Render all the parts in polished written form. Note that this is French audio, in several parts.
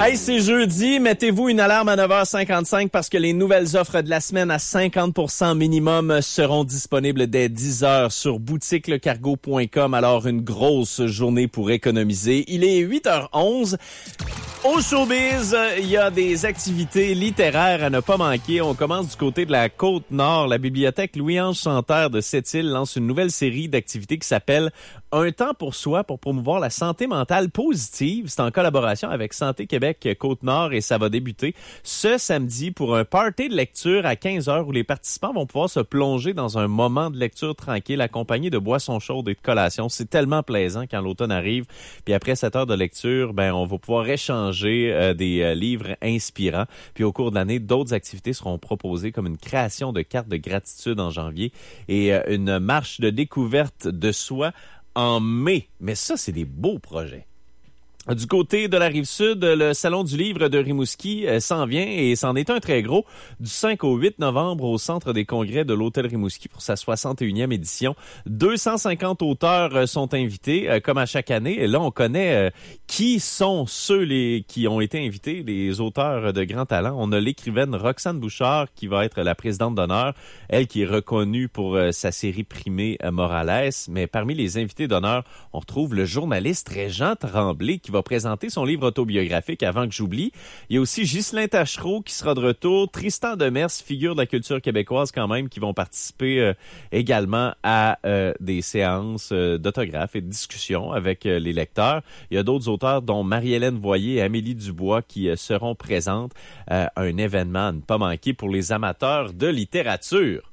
Hey, c'est jeudi. Mettez-vous une alarme à 9h55 parce que les nouvelles offres de la semaine à 50% minimum seront disponibles dès 10h sur boutiquelecargo.com. Alors, une grosse journée pour économiser. Il est 8h11. Au showbiz, il y a des activités littéraires à ne pas manquer. On commence du côté de la Côte-Nord. La bibliothèque Louis-Ange Santerre de Sept-Îles lance une nouvelle série d'activités qui s'appelle Un temps pour soi pour promouvoir la santé mentale positive. C'est en collaboration avec Santé Québec Côte-Nord et ça va débuter ce samedi pour un party de lecture à 15h où les participants vont pouvoir se plonger dans un moment de lecture tranquille accompagné de boissons chaudes et de collations. C'est tellement plaisant quand l'automne arrive. Puis après 7 heures de lecture, on va pouvoir échanger des livres inspirants. Puis au cours de l'année, d'autres activités seront proposées comme une création de cartes de gratitude en janvier et une marche de découverte de soi en mai. Mais ça, c'est des beaux projets. Du côté de la Rive-Sud, le Salon du livre de Rimouski s'en vient et c'en est un très gros du 5 au 8 novembre au Centre des congrès de l'Hôtel Rimouski pour sa 61e édition. 250 auteurs sont invités comme à chaque année. Et là, on connaît qui sont ceux qui ont été invités, les auteurs de grand talent. On a l'écrivaine Roxane Bouchard qui va être la présidente d'honneur, elle qui est reconnue pour sa série primée Morales. Mais parmi les invités d'honneur, on retrouve le journaliste Régent Tremblay qui va présenter son livre autobiographique Avant que j'oublie. Il y a aussi Ghislain Tachereau qui sera de retour, Tristan Demers, figure de la culture québécoise quand même, qui vont participer également à des séances d'autographes et de discussions avec les lecteurs. Il y a d'autres auteurs dont Marie-Hélène Voyer et Amélie Dubois qui seront présentes. Un événement à ne pas manquer pour les amateurs de littérature.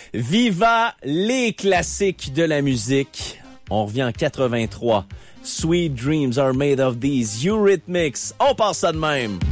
Viva les classiques de la musique! On revient en 83. Sweet dreams are made of these Eurythmics. On passe ça de même.